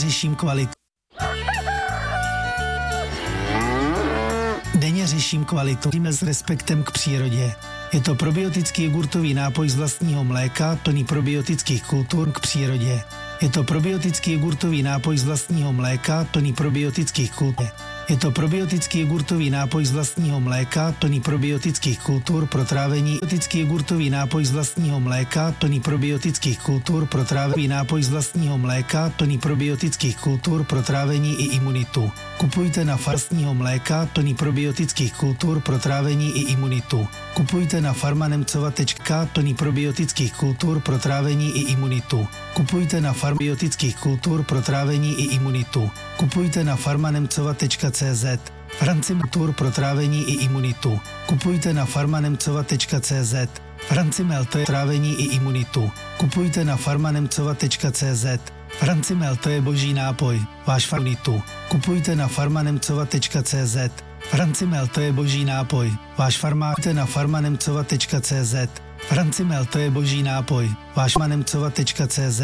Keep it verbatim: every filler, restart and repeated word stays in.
řeším kvalitu. Denně řeším kvalitu. Žijeme s respektem k přírodě. Je to probiotický jogurtový nápoj z vlastního mléka, plný probiotických kultur k přírodě. Je to probiotický jogurtový nápoj z vlastního mléka, plný probiotických kultur. Je to probiotický jogurtový nápoj z vlastního mléka, plný probiotických kultur pro trávení. Probiotický jogurtový nápoj z vlastního mléka, plný probiotických kultur pro trávení. Nápoj z vlastního mléka, plný probiotických kultur pro trávení i imunitu. Kupujte na vlastního mléka, plný probiotických kultur pro trávení i imunitu. Kupujte na farmanemcova tečka com plný probiotických kultur pro trávení i imunitu. Kupujte na farmabiotických kultur pro trávení i imunitu. Kupujte na farmanemcova tečka cz. Francim kultur pro trávení i imunitu. Kupujte na farmanemcova tečka cz. Francimel to je trávení i imunitu. Kupujte na farmanemcova tečka cz. Francimel to je boží nápoj, váš farmanitu. Kupujte na farmanemcova tečka cz. Francimel to je boží nápoj, váš farmá. Kupujte na farmanemcova tečka cz. Francimel to je boží nápoj, váš farmanemcova tečka cz.